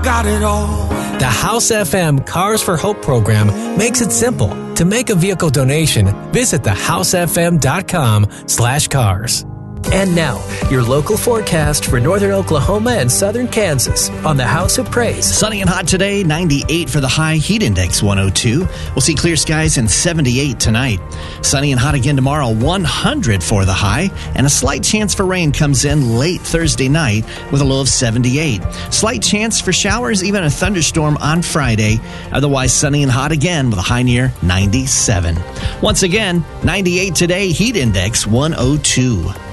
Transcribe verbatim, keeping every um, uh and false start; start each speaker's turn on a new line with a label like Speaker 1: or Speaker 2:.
Speaker 1: got it all.
Speaker 2: The House F M Cars for Hope program makes it simple. To make a vehicle donation, visit the house f m dot com slash cars.
Speaker 3: And now, your local forecast for northern Oklahoma and southern Kansas on the House of Praise.
Speaker 4: Sunny and hot today, ninety-eight for the high, heat index one oh two. We'll see clear skies and seventy-eight tonight. Sunny and hot again tomorrow, one hundred for the high, and a slight chance for rain comes in late Thursday night with a low of seventy-eight. Slight chance for showers, even a thunderstorm on Friday. Otherwise, sunny and hot again with a high near ninety-seven. Once again, ninety-eight today, heat index one oh two.